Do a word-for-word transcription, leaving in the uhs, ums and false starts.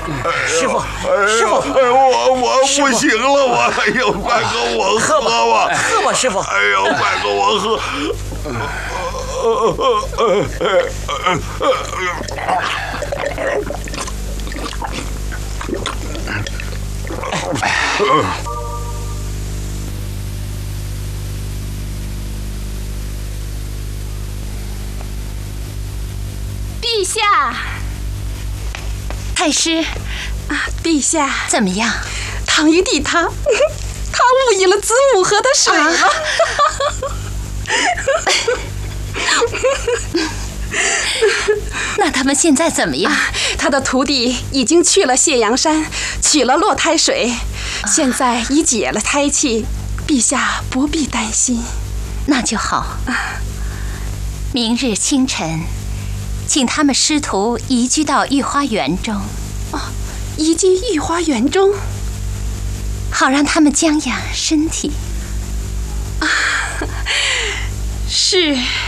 师傅，师傅， 哎，我我不行了，我哎呦，快给我喝吧， 喝吧，师傅。 哎呦，快给我喝。 陛下， 太师啊，陛下怎么样？ 唐一弟他，他误饮了子母河的水了。啊那他们现在怎么样？ 啊、他的徒弟已经去了谢阳山，取了落胎水，啊、现在已解了胎气，陛下不必担心。 那就好。啊、明日清晨，请他们师徒移居到御花园中。 哦，移居御花园中， 好让他们将养身体。 啊，是。